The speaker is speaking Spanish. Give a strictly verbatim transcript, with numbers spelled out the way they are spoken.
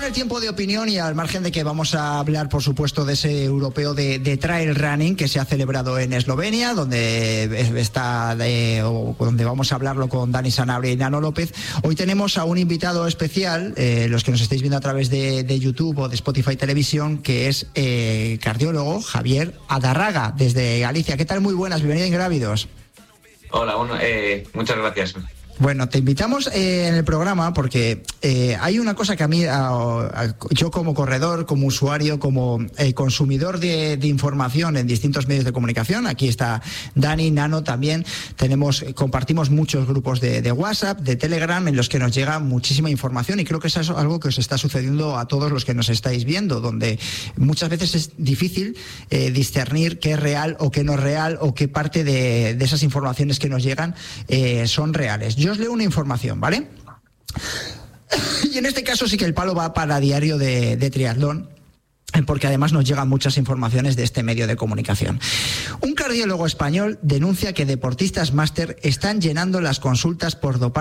el tiempo de opinión y al margen de que vamos a hablar, por supuesto, de ese europeo de, de trail running que se ha celebrado en Eslovenia, donde está de, o donde vamos a hablarlo con Dani Sanabria y Nano López. Hoy tenemos a un invitado especial, eh, los que nos estáis viendo a través de, de YouTube o de Spotify Televisión, que es eh, cardiólogo Javier Adarraga, desde Galicia. ¿Qué tal? Muy buenas, bienvenido a Ingrávidos. Hola, bueno, eh, muchas gracias. Bueno, te invitamos eh, en el programa porque eh, hay una cosa que a mí, a, a, yo como corredor, como usuario, como eh, consumidor de, de información en distintos medios de comunicación, aquí está Dani, Nano también, tenemos, compartimos muchos grupos de, de WhatsApp, de Telegram, en los que nos llega muchísima información, y creo que eso es algo que os está sucediendo a todos los que nos estáis viendo, donde muchas veces es difícil eh, discernir qué es real o qué no es real, o qué parte de, de esas informaciones que nos llegan eh, son reales. Yo os leo una información, ¿vale? Y en este caso sí que el palo va para Diario de, de Triatlón, porque además nos llegan muchas informaciones de este medio de comunicación. Un cardiólogo español denuncia que deportistas máster están llenando las consultas por dopaje